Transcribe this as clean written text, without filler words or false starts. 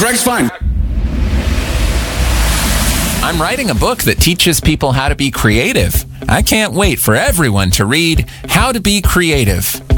Greg's fine. I'm writing a book that teaches people how to be creative. I can't wait for everyone to read How to Be Creative.